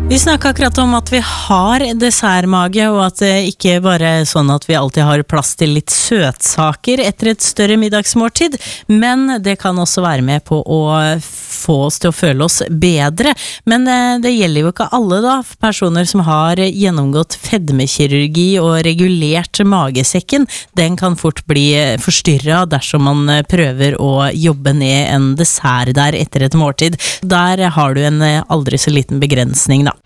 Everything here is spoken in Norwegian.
Vi snakket akkurat om at vi har dessertmage, og at det ikke bare er sånn at vi alltid har plass til litt søtsaker etter et større middagsmåltid, men det kan også være med på å få oss til å føle oss bedre. Men det gjelder jo ikke alle da, personer som har gjennomgått fedmekirurgi og regulert magesekken. Den kan fort bli forstyrret dersom man prøver å jobbe ned en dessert der etter et måltid. Der har du en aldri så liten begrensning da.